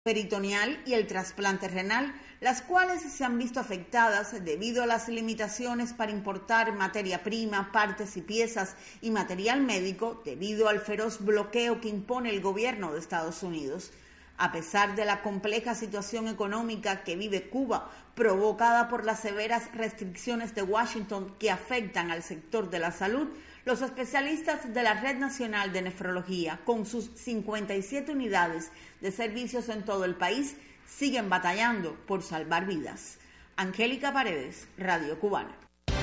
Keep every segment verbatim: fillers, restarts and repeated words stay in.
peritoneal y el trasplante renal, las cuales se han visto afectadas debido a las limitaciones para importar materia prima, partes y piezas y material médico debido al feroz bloqueo que impone el gobierno de Estados Unidos. A pesar de la compleja situación económica que vive Cuba, provocada por las severas restricciones de Washington que afectan al sector de la salud, los especialistas de la Red Nacional de Nefrología, con sus cincuenta y siete unidades de servicios en todo el país, siguen batallando por salvar vidas. Angélica Paredes, Radio Cubana.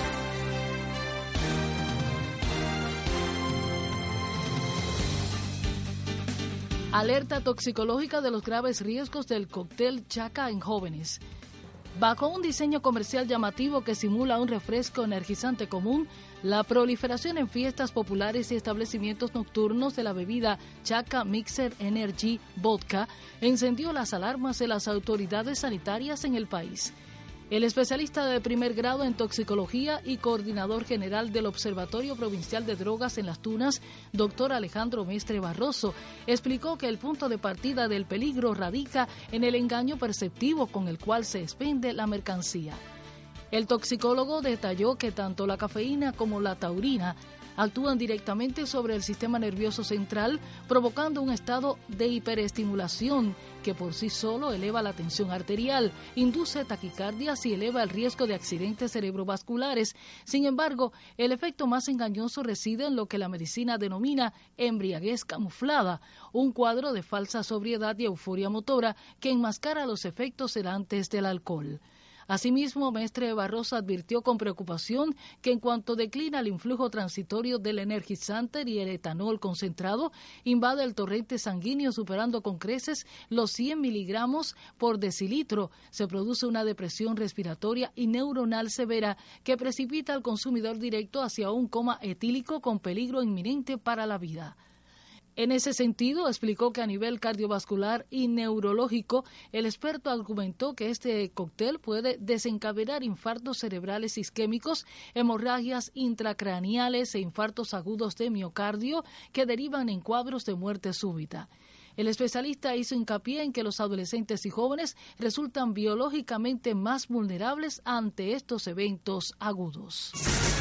Alerta toxicológica de los graves riesgos del cóctel Chaka en jóvenes. Bajo un diseño comercial llamativo que simula un refresco energizante común, la proliferación en fiestas populares y establecimientos nocturnos de la bebida Chaka Mixer Energy Vodka encendió las alarmas de las autoridades sanitarias en el país. El especialista de primer grado en toxicología y coordinador general del Observatorio Provincial de Drogas en Las Tunas, doctor Alejandro Mestre Barroso, explicó que el punto de partida del peligro radica en el engaño perceptivo con el cual se expende la mercancía. El toxicólogo detalló que tanto la cafeína como la taurina actúan directamente sobre el sistema nervioso central, provocando un estado de hiperestimulación que por sí solo eleva la tensión arterial, induce taquicardias y eleva el riesgo de accidentes cerebrovasculares. Sin embargo, el efecto más engañoso reside en lo que la medicina denomina embriaguez camuflada, un cuadro de falsa sobriedad y euforia motora que enmascara los efectos sedantes del alcohol. Asimismo, Mestre Barroso advirtió con preocupación que en cuanto declina el influjo transitorio del energizante y el etanol concentrado, invade el torrente sanguíneo superando con creces los cien miligramos por decilitro. Se produce una depresión respiratoria y neuronal severa que precipita al consumidor directo hacia un coma etílico con peligro inminente para la vida. En ese sentido, explicó que a nivel cardiovascular y neurológico, el experto argumentó que este cóctel puede desencadenar infartos cerebrales isquémicos, hemorragias intracraneales e infartos agudos de miocardio que derivan en cuadros de muerte súbita. El especialista hizo hincapié en que los adolescentes y jóvenes resultan biológicamente más vulnerables ante estos eventos agudos.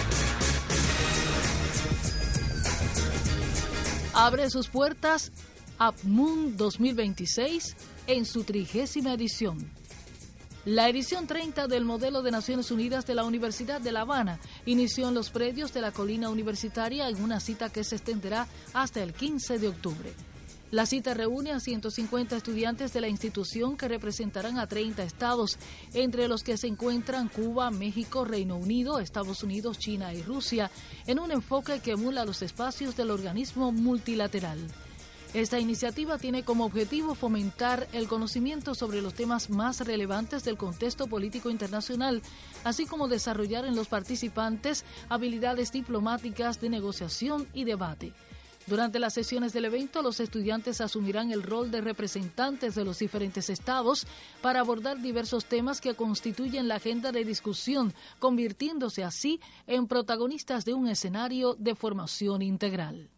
Abre sus puertas UpMoon dos mil veintiséis en su trigésima edición. La edición treinta del modelo de Naciones Unidas de la Universidad de La Habana inició en los predios de la colina universitaria en una cita que se extenderá hasta el quince de octubre. La cita reúne a ciento cincuenta estudiantes de la institución que representarán a treinta estados, entre los que se encuentran Cuba, México, Reino Unido, Estados Unidos, China y Rusia, en un enfoque que emula los espacios del organismo multilateral. Esta iniciativa tiene como objetivo fomentar el conocimiento sobre los temas más relevantes del contexto político internacional, así como desarrollar en los participantes habilidades diplomáticas de negociación y debate. Durante las sesiones del evento, los estudiantes asumirán el rol de representantes de los diferentes estados para abordar diversos temas que constituyen la agenda de discusión, convirtiéndose así en protagonistas de un escenario de formación integral.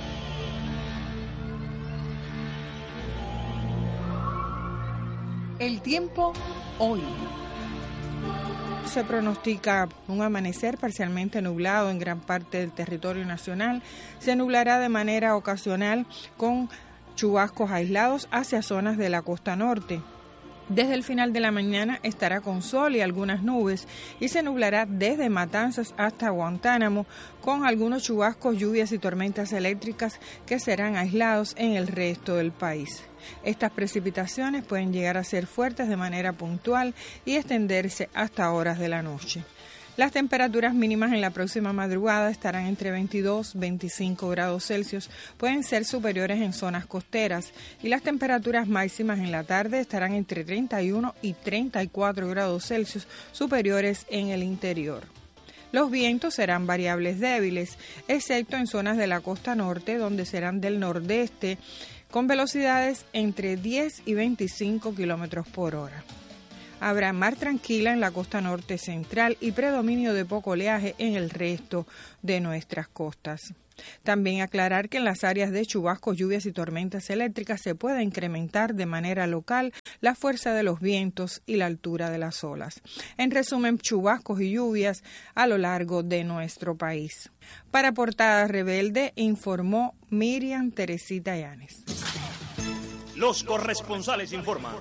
El tiempo hoy. Se pronostica un amanecer parcialmente nublado en gran parte del territorio nacional. Se nublará de manera ocasional con chubascos aislados hacia zonas de la costa norte. Desde el final de la mañana estará con sol y algunas nubes y se nublará desde Matanzas hasta Guantánamo con algunos chubascos, lluvias y tormentas eléctricas que serán aislados en el resto del país. Estas precipitaciones pueden llegar a ser fuertes de manera puntual y extenderse hasta horas de la noche. Las temperaturas mínimas en la próxima madrugada estarán entre veintidós y veinticinco grados Celsius, pueden ser superiores en zonas costeras, y las temperaturas máximas en la tarde estarán entre treinta y uno y treinta y cuatro grados Celsius, superiores en el interior. Los vientos serán variables débiles, excepto en zonas de la costa norte, donde serán del nordeste, con velocidades entre diez y veinticinco kilómetros por hora. Habrá mar tranquila en la costa norte central y predominio de poco oleaje en el resto de nuestras costas. También aclarar que en las áreas de chubascos, lluvias y tormentas eléctricas se puede incrementar de manera local la fuerza de los vientos y la altura de las olas. En resumen, chubascos y lluvias a lo largo de nuestro país. Para Portada Rebelde, informó Miriam Teresita Yanes. Los corresponsales informan.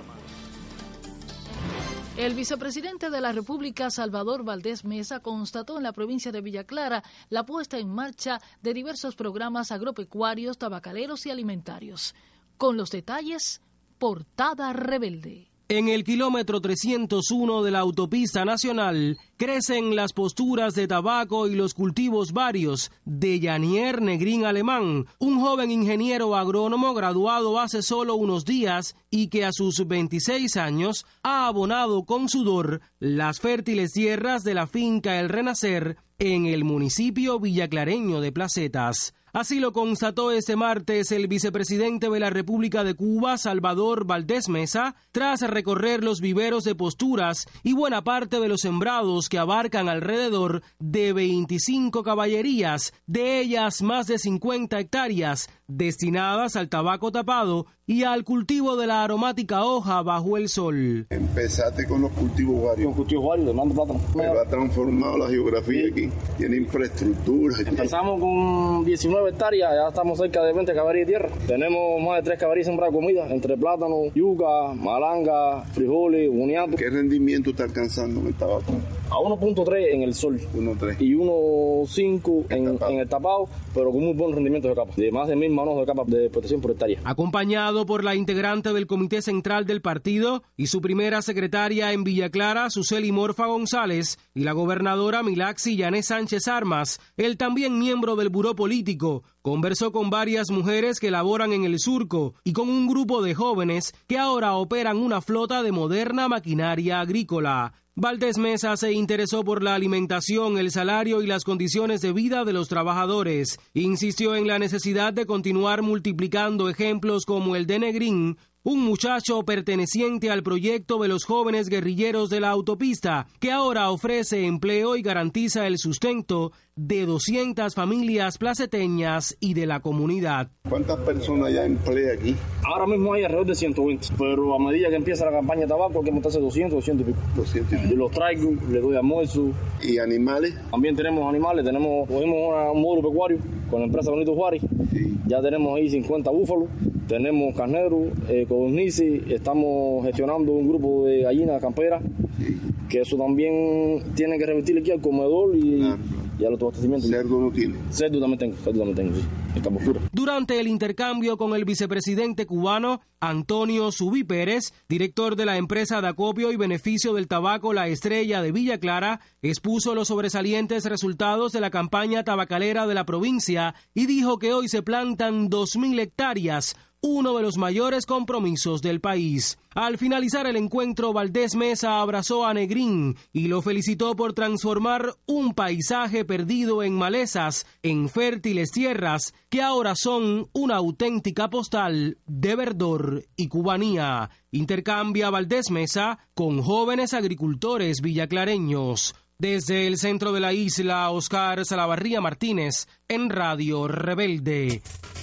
El vicepresidente de la República, Salvador Valdés Mesa, constató en la provincia de Villa Clara la puesta en marcha de diversos programas agropecuarios, tabacaleros y alimentarios. Con los detalles, Portada Rebelde. En el kilómetro trescientos uno de la autopista nacional crecen las posturas de tabaco y los cultivos varios de Yanier Negrín Alemán, un joven ingeniero agrónomo graduado hace solo unos días y que a sus veintiséis años ha abonado con sudor las fértiles tierras de la finca El Renacer en el municipio villaclareño de Placetas. Así lo constató este martes el vicepresidente de la República de Cuba, Salvador Valdés Mesa, tras recorrer los viveros de posturas y buena parte de los sembrados que abarcan alrededor de veinticinco caballerías, de ellas más de cincuenta hectáreas, destinadas al tabaco tapado y al cultivo de la aromática hoja bajo el sol. Empezaste con los cultivos varios. Con cultivos varios, de mando plátano. Pero ha transformado la geografía aquí. Tiene infraestructura. Empezamos con diecinueve hectáreas, ya estamos cerca de veinte caballerías de tierra. Tenemos más de tres caballerías sembradas de comida, entre plátano, yuca, malanga, frijoles, boniato. ¿Qué rendimiento está alcanzando en el tabaco? A uno punto tres en el sol. uno punto tres. Y uno punto cinco en, en el tapado, pero con muy buen rendimiento de capa. De más de mil manos de capa de protección por hectárea. Acompañado por la integrante del Comité Central del Partido y su primera secretaria en Villa Clara, Suseli Morfa González, y la gobernadora Milaxi Yané Sánchez Armas, el también miembro del Buró Político, conversó con varias mujeres que laboran en el surco y con un grupo de jóvenes que ahora operan una flota de moderna maquinaria agrícola. Valdés Mesa se interesó por la alimentación, el salario y las condiciones de vida de los trabajadores. Insistió en la necesidad de continuar multiplicando ejemplos como el de Negrín, un muchacho perteneciente al proyecto de los jóvenes guerrilleros de la autopista, que ahora ofrece empleo y garantiza el sustento de doscientas familias placeteñas y de la comunidad. ¿Cuántas personas ya emplea aquí? Ahora mismo hay alrededor de ciento veinte, pero a medida que empieza la campaña de tabaco hay que montarse doscientos, doscientos y pico. doscientos y pico. Yo los traigo, les doy almuerzo. ¿Y animales? También tenemos animales, tenemos cogimos una, un módulo pecuario con la empresa Benito Juárez. Sí. Ya tenemos ahí cincuenta búfalos, tenemos carneros, eh, codornices, estamos gestionando un grupo de gallinas camperas, sí, que eso también tiene que revertir aquí al comedor y, ah, y al autoabastecimiento. ¿Cerdo no tiene? Cerdo también tengo, cerdo también tengo, sí, en Campo Oscuro. Durante el intercambio con el vicepresidente cubano, Antonio Subí Pérez, director de la empresa de acopio y beneficio del tabaco La Estrella de Villa Clara, expuso los sobresalientes resultados de la campaña tabacalera de la provincia y dijo que hoy se plantan dos mil hectáreas, uno de los mayores compromisos del país. Al finalizar el encuentro, Valdés Mesa abrazó a Negrín y lo felicitó por transformar un paisaje perdido en malezas en fértiles tierras que ahora son una auténtica postal de verdor y cubanía. Intercambia Valdés Mesa con jóvenes agricultores villaclareños. Desde el centro de la isla, Oscar Salavarría Martínez, en Radio Rebelde.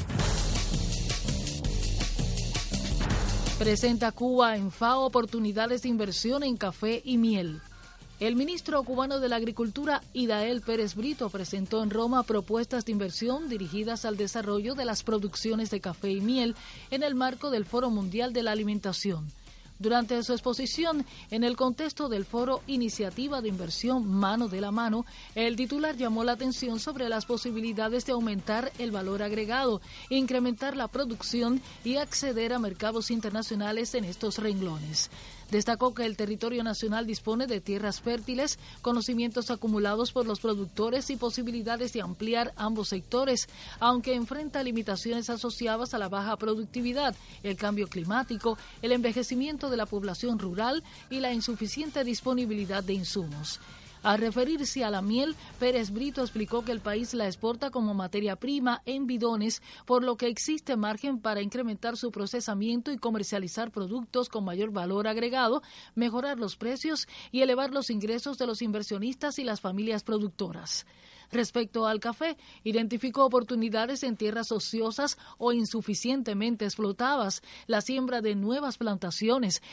Presenta Cuba en FAO oportunidades de inversión en café y miel. El ministro cubano de la Agricultura, Idael Pérez Brito, presentó en Roma propuestas de inversión dirigidas al desarrollo de las producciones de café y miel en el marco del Foro Mundial de la Alimentación. Durante su exposición, en el contexto del foro Iniciativa de Inversión Mano de la Mano, el titular llamó la atención sobre las posibilidades de aumentar el valor agregado, incrementar la producción y acceder a mercados internacionales en estos renglones. Destacó que el territorio nacional dispone de tierras fértiles, conocimientos acumulados por los productores y posibilidades de ampliar ambos sectores, aunque enfrenta limitaciones asociadas a la baja productividad, el cambio climático, el envejecimiento de la población rural y la insuficiente disponibilidad de insumos. Al referirse a la miel, Pérez Brito explicó que el país la exporta como materia prima en bidones, por lo que existe margen para incrementar su procesamiento y comercializar productos con mayor valor agregado, mejorar los precios y elevar los ingresos de los inversionistas y las familias productoras. Respecto al café, identificó oportunidades en tierras ociosas o insuficientemente explotadas, la siembra de nuevas plantaciones